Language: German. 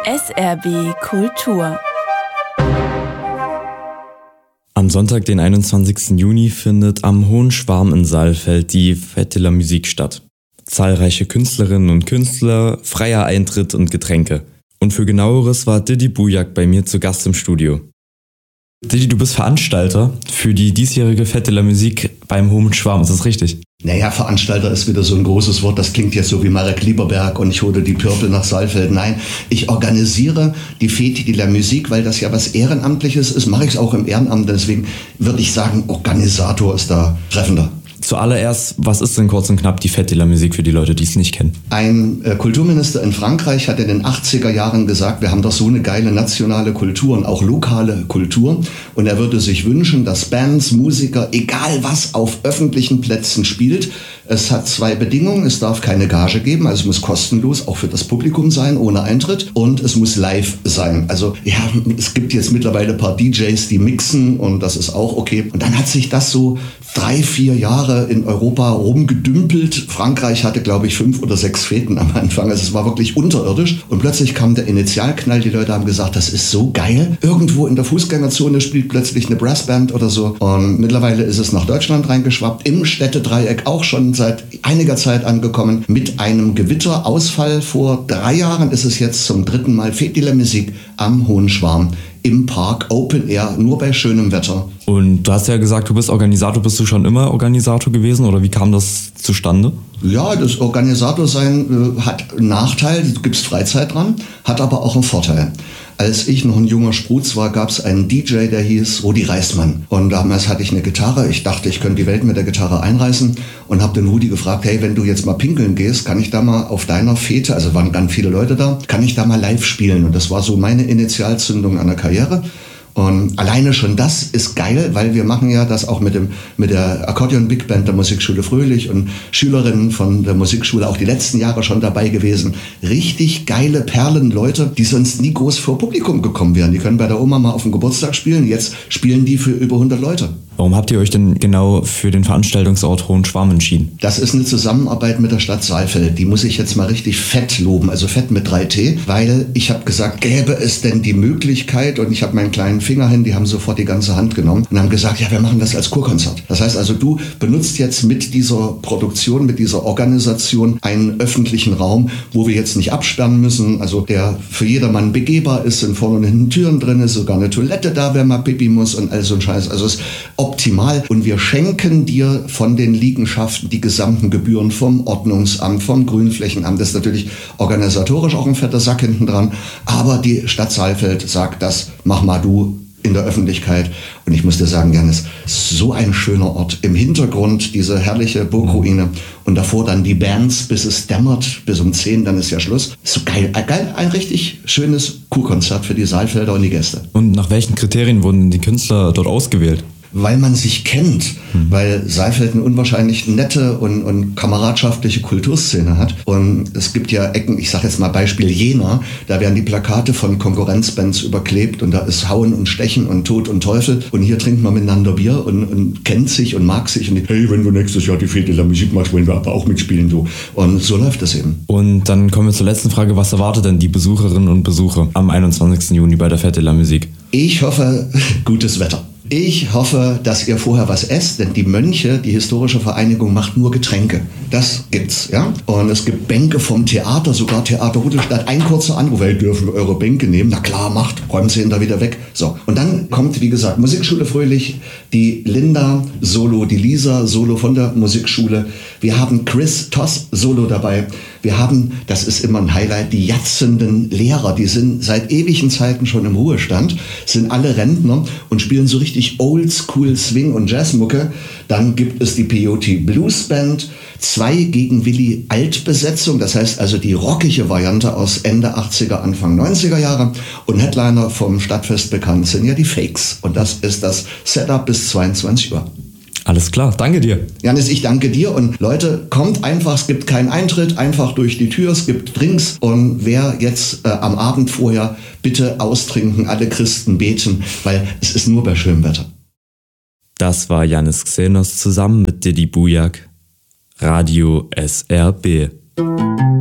SRB Kultur. Am Sonntag, den 21. Juni, findet am Hohen Schwarm in Saalfeld die Fête de la Musique statt. Zahlreiche Künstlerinnen und Künstler, freier Eintritt und Getränke. Und für Genaueres war Didi Bujak bei mir zu Gast im Studio. Didi, du bist Veranstalter für die diesjährige Fête de la Musique beim Hohen Schwarm, ist das richtig? Naja, Veranstalter ist wieder so ein großes Wort, das klingt jetzt so wie Marek Lieberberg und ich hole die Pörpel nach Saalfeld. Nein, ich organisiere die Fête de la Musique, weil das ja was Ehrenamtliches ist, mache ich es auch im Ehrenamt, deswegen würde ich sagen, Organisator ist da treffender. Zuallererst, was ist denn kurz und knapp die Fête de la Musique für die Leute, die es nicht kennen? Ein Kulturminister in Frankreich hat in den 80er Jahren gesagt, wir haben doch so eine geile nationale Kultur und auch lokale Kultur. Und er würde sich wünschen, dass Bands, Musiker, egal was, auf öffentlichen Plätzen spielt. Es hat 2 Bedingungen. Es darf keine Gage geben, also es muss kostenlos auch für das Publikum sein, ohne Eintritt. Und es muss live sein. Also ja, es gibt jetzt mittlerweile ein paar DJs, die mixen und das ist auch okay. Und dann hat sich das so 3-4 Jahre in Europa rumgedümpelt. Frankreich hatte, glaube ich, 5 oder 6 Feten am Anfang. Also es war wirklich unterirdisch. Und plötzlich kam der Initialknall. Die Leute haben gesagt, das ist so geil. Irgendwo in der Fußgängerzone spielt plötzlich eine Brassband oder so. Und mittlerweile ist es nach Deutschland reingeschwappt. Im Städtedreieck auch schon seit einiger Zeit angekommen. Mit einem Gewitterausfall vor 3 Jahren ist es jetzt zum 3. Mal Fête de la Musique am Hohen Schwarm. Im Park, Open Air, nur bei schönem Wetter. Und du hast ja gesagt, du bist Organisator. Bist du schon immer Organisator gewesen oder wie kam das zustande? Ja, das Organisatorsein hat einen Nachteil, du gibst Freizeit dran, hat aber auch einen Vorteil. Als ich noch ein junger Spruz war, gab es einen DJ, der hieß Rudi Reismann. Und damals hatte ich eine Gitarre. Ich dachte, ich könnte die Welt mit der Gitarre einreißen und habe den Rudi gefragt, hey, wenn du jetzt mal pinkeln gehst, kann ich da mal auf deiner Fete, also waren ganz viele Leute da, kann ich da mal live spielen? Und das war so meine Initialzündung an der Karriere. Und alleine schon das ist geil, weil wir machen ja das auch mit der Akkordeon Big Band der Musikschule Fröhlich und Schülerinnen von der Musikschule auch die letzten Jahre schon dabei gewesen. Richtig geile Perlenleute, die sonst nie groß vor Publikum gekommen wären. Die können bei der Oma mal auf dem Geburtstag spielen. Jetzt spielen die für über 100 Leute. Warum habt ihr euch denn genau für den Veranstaltungsort Hohen Schwarm entschieden? Das ist eine Zusammenarbeit mit der Stadt Saalfeld. Die muss ich jetzt mal richtig fett loben, also fett mit 3T, weil ich habe gesagt, gäbe es denn die Möglichkeit, und ich habe meinen kleinen Finger hin, die haben sofort die ganze Hand genommen und haben gesagt, ja, wir machen das als Kurkonzert. Das heißt also, du benutzt jetzt mit dieser Produktion, mit dieser Organisation einen öffentlichen Raum, wo wir jetzt nicht absperren müssen, also der für jedermann begehbar ist, sind vorne und hinten Türen drin, ist sogar eine Toilette da, wenn man pipi muss und all so ein Scheiß. Also es ist optimal und wir schenken dir von den Liegenschaften die gesamten Gebühren vom Ordnungsamt, vom Grünflächenamt. Das ist natürlich organisatorisch auch ein fetter Sack hinten dran, aber die Stadt Saalfeld sagt, das mach mal du in der Öffentlichkeit. Und ich muss dir sagen, Janis, so ein schöner Ort. Im Hintergrund diese herrliche Burgruine und davor dann die Bands, bis es dämmert, bis um 10, dann ist ja Schluss. So geil, ein richtig schönes Kurkonzert für die Saalfelder und die Gäste. Und nach welchen Kriterien wurden die Künstler dort ausgewählt? Weil man sich kennt, weil Saalfeld eine unwahrscheinlich nette und kameradschaftliche Kulturszene hat. Und es gibt ja Ecken, ich sage jetzt mal Beispiel Jena, da werden die Plakate von Konkurrenzbands überklebt und da ist Hauen und Stechen und Tod und Teufel. Und hier trinkt man miteinander Bier und kennt sich und mag sich. Und hey, wenn du nächstes Jahr die Fête de la Musique machst, wollen wir aber auch mitspielen. So. Und so läuft das eben. Und dann kommen wir zur letzten Frage. Was erwartet denn die Besucherinnen und Besucher am 21. Juni bei der Fête de la Musique? Ich hoffe, gutes Wetter. Ich hoffe, dass ihr vorher was esst, denn die Mönche, die historische Vereinigung, macht nur Getränke. Das gibt's, ja. Und es gibt Bänke vom Theater, sogar Theater Rudolstadt. Ein kurzer Anruf, hey, dürfen wir eure Bänke nehmen? Na klar, macht, räumen sie ihn da wieder weg. So. Und dann kommt, wie gesagt, Musikschule Fröhlich, die Linda Solo, die Lisa Solo von der Musikschule. Wir haben Chris Toss Solo dabei. Wir haben, das ist immer ein Highlight, die jatzenden Lehrer. Die sind seit ewigen Zeiten schon im Ruhestand, sind alle Rentner und spielen so richtig Oldschool Swing und Jazzmucke. Dann gibt es die Peyote Blues Band, 2 gegen Willi Altbesetzung, das heißt also die rockige Variante aus Ende 80er, Anfang 90er Jahre. Und Headliner vom Stadtfest bekannt sind ja die Fakes. Und das ist das Setup bis 22 Uhr. Alles klar, danke dir. Janis, ich danke dir und Leute, kommt einfach, es gibt keinen Eintritt, einfach durch die Tür, es gibt Drinks und wer jetzt am Abend vorher, bitte austrinken, alle Christen beten, weil es ist nur bei schönem Wetter. Das war Janis Xenos zusammen mit Didi Bujak, Radio SRB.